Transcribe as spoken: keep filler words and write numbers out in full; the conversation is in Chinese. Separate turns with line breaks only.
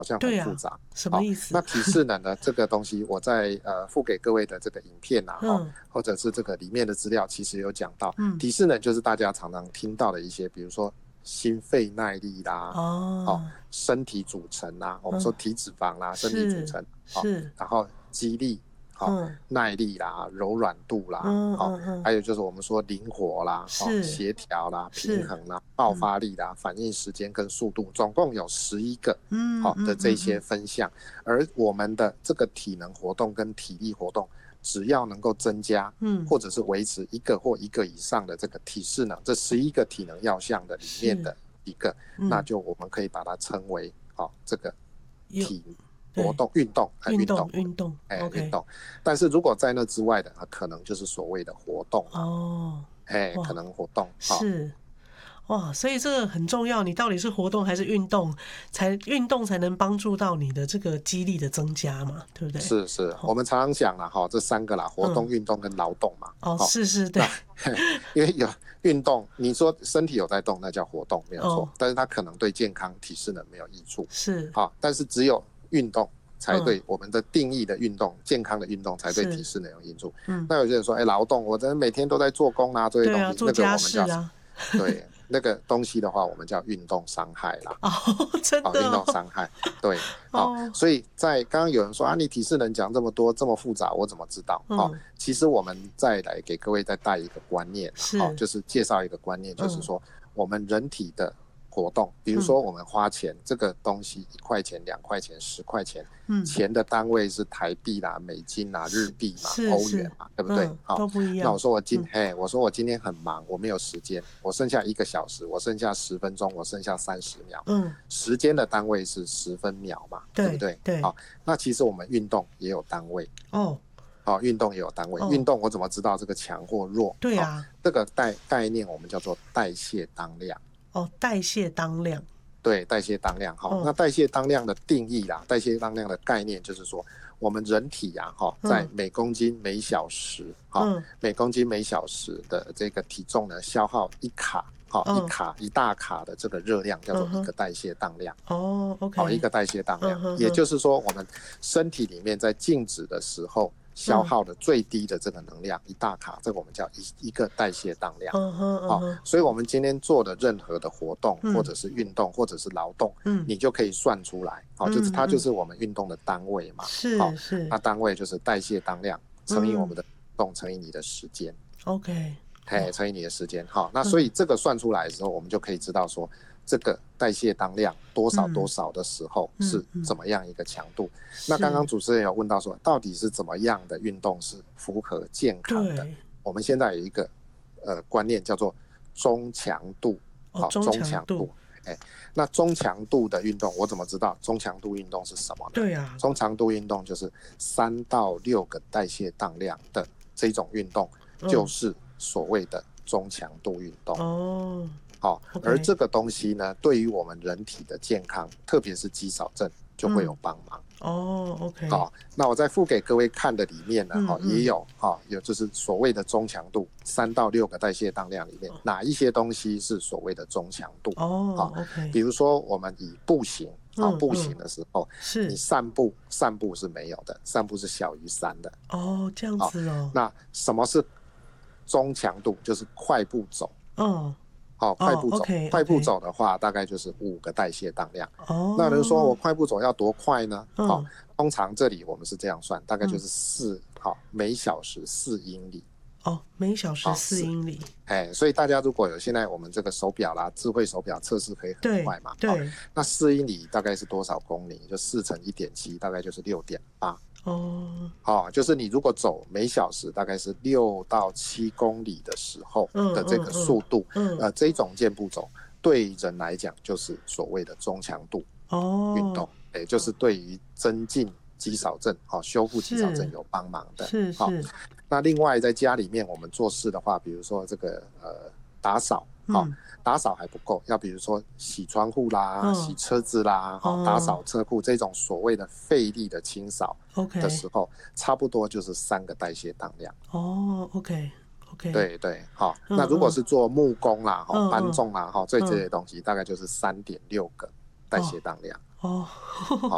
好像
对啊，
很复杂。
什么意思？
那体适能呢？这个东西我在呃附给各位的这个影片啊，
嗯
或者是这个里面的资料，其实有讲到，
嗯，
体适能就是大家常常听到的一些，比如说心肺耐力啦，哦，
哦，
身体组成啦，我们说
嗯，
体脂肪啦，身体组
是
成，哦，
是，
然后肌力，好、
嗯
耐力啦，柔软度啦，
嗯
好、
嗯嗯，
还有就是我们说灵活啦，好、
是
协调啦，平
是，
衡啦，爆
嗯
发力啦，反应时间跟速度，总共有十一个
嗯
好、的这些
嗯嗯嗯，
分项。而我们的这个体能活动跟体力活动，只要能够增加，
嗯，
或者是维持一个或一个以上的这个体适能，这十一个体能要项的里面的一个，那
嗯，
就我们可以把它称为好、哦、这个
有
体活
对
动运动哎
运
运动
动运动
哎运
，OK，
动。但是如果在那之外的，可能就是所谓的活动了，
哦，
哎，可
哇，
能活动好、哦。
是。哇，所以这个很重要，你到底是活动还是运动，才运动才能帮助到你的这个肌力的增加嘛，对不对？
是是，我们常常讲啦，哈，这三个啦，活动、
嗯，
运动跟劳动嘛，
哦，
好，
是是，对，
那因为有运动，你说身体有在动，那叫活动，没有错，
哦，
但是它可能对健康、体适能没有益处，
是，
好，但是只有运动才
嗯，
对我们的定义的运动，健康的运动才对体
是，
适能有益处。
嗯，
那有些人说，哎，劳动，我真的每天都在做工啊，这些
对啊，
东西，那个
做家
我们叫
事啊，
对那个东西的话，我们叫运动伤害啦。
哦，真
好，运动
的哦，
伤害，对，好，
哦，
所以在刚刚有人说啊，你体适能讲这么多这么复杂，我怎么知道？好，
嗯，
其实我们再来给各位再带一个观念，好，
是，
就是介绍一个观念，就是
嗯
说我们人体的活动，比如
嗯
说我们花钱这个东西，一块钱、两块钱、十块钱，
嗯，
钱的单位是台币啦、美金啦、日币嘛、
是是，
欧元嘛，对不对？
嗯，
好，
都不一样，
那我说我今
嗯
嘿，我说我今天很忙，我没有时间，我剩下一个小时，我剩下十分钟，我剩下三十秒。
嗯，
时间的单位是十分秒嘛，对不对？
对对，
好，那其实我们运动也有单位，
哦
好，运动也有单位。
哦，
运动我怎么知道这个强或弱？好，
对啊，
这个概概念我们叫做代谢当量。
哦，代谢当量，
对，代谢当量。好，
哦
那代谢当量的定义啦，代谢当量的概念就是说，我们人体呀，哈，在每公斤每小时，哈，
嗯
每公斤每小时的这个体重呢，消耗一卡。好，
嗯
一卡一大卡的这个热量叫做
嗯哼
一个代谢当量。
哦
好，一
，OK，
个代谢当量，
嗯哼哼
也就是说，我们身体里面在静止的时候消耗的最低的这个能量，一大卡，这个我们叫一一个代谢当量。
嗯哼嗯
好，
哼，
所以我们今天做的任何的活动，
嗯
或者是运动，或者是劳动，
嗯，
你就可以算出来。好，
嗯
就是它
嗯
就是我们运动的单位嘛。好
是，是
那单位就是代谢当量乘以我们的运动乘以你的时间。
，OK，
嘿，乘以你的时间。好，那所以这个算出来的时候，我们就可以知道说，这个代谢当量多少多少的时候是怎么样一个强度。那刚刚主持人有问到说，到底是怎么样的运动是符合健康的？
对，
我们现在有一个呃观念叫做中强度。
哦，
好，
中
中
强度
强度。哎，那中强度的运动，我怎么知道中强度运动是什么呢？
对啊，
中强度运动就是三到六个代谢当量的这种运动，
嗯
就是所谓的中强度运动。
哦，
好，
OK
而这个东西呢，对于我们人体的健康，特别是肌少症，就会有帮忙。
哦，OK，
好，那我在附给各位看的里面呢，哈、
嗯嗯
也有哈、有就是所谓的中强度，三到六个代谢当量里面，哪一些东西是所谓的中强度？
哦
好
，OK，
比如说我们以步行啊、
嗯
步行的时候，你
是，
散步，散步是没有的，散步是小于三的。
哦，这样子哦，
那什么是中强度？就是快步走。
嗯，
好、快步走，
OK，OK
快步走的话，大概就是五个代谢当量。
哦，
那人说我快步走要多快呢？
嗯
好、通常这里我们是这样算，大概就是四，好、每小时四英里。
哦，每小时
好是
四英里，
哎，所以大家如果有现在我们这个手表啦，智慧手表测试可以很
对
快嘛？好
对，
那四英里大概是多少公里？就四乘一点七，大概就是六点八。
哦，
哦，就是你如果走每小时大概是六到七公里的时候
嗯
的这个速度，
嗯，
呃，这种健步走对人来讲就是所谓的中强度
哦，
运动，也就是对于增进肌少症、哦、修复肌少症
是
有帮忙的。
是
好、
是，
那另外在家里面我们做事的话，比如说这个呃打扫，好、
嗯
打扫还不够，要比如说洗窗户啦、
嗯
洗车子啦、好、
哦
打扫车库这种所谓的费力的清扫
，OK，
的时候，差不多就是三个代谢当量。
哦，OK OK，，
对对，好、
嗯
那如果是做木工啦、哈、
嗯
搬重啦、哈、这这些东西，大概就是三点六个代谢当量。
哦，
好、